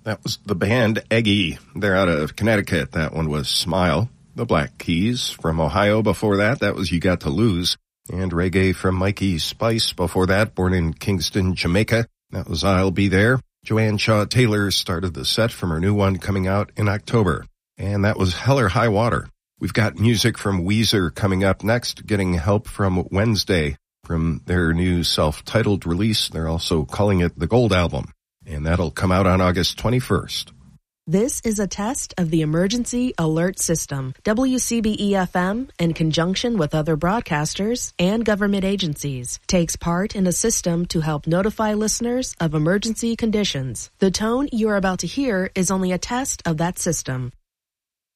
That was the band Eggy. They're out of Connecticut. That one was Smile. The Black Keys from Ohio before that. That was You Got to Lose. And reggae from Mikey Spice before that, born in Kingston, Jamaica. That was I'll Be There. Joanne Shaw Taylor started the set from her new one coming out in October. And that was Hell or High Water. We've got music from Weezer coming up next, getting help from Wednesday from their new self-titled release. They're also calling it the Gold Album. And that'll come out on August 21st. This is a test of the Emergency Alert System. WCBE-FM, in conjunction with other broadcasters and government agencies, takes part in a system to help notify listeners of emergency conditions. The tone you're about to hear is only a test of that system.